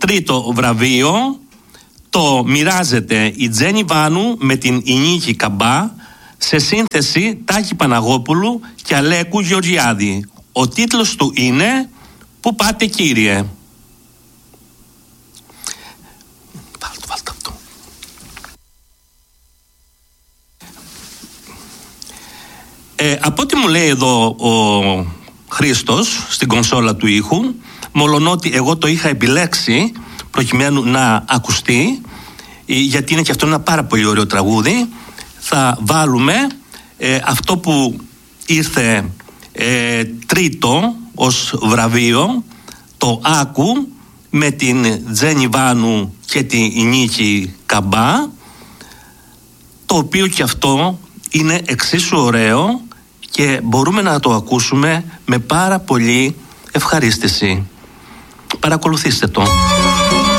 τρίτο βραβείο το μοιράζεται η Τζέννη Βάνου με την Νίκη Καμπά σε σύνθεση Τάκη Παναγόπουλου και Αλέκου Γεωργιάδη. Ο τίτλος του είναι «Πού πάτε κύριε?» Βάλτε αυτό. Από ό,τι μου λέει εδώ ο Χρήστος στην κονσόλα του ήχου, μολονότι εγώ το είχα επιλέξει προκειμένου να ακουστεί, γιατί είναι και αυτό ένα πάρα πολύ ωραίο τραγούδι, θα βάλουμε αυτό που ήρθε τρίτο ως βραβείο, το Άκου, με την Τζέννη Βάνου και την Νίκη Καμπά, το οποίο και αυτό είναι εξίσου ωραίο και μπορούμε να το ακούσουμε με πάρα πολύ ευχαρίστηση. Παρακολουθήστε το.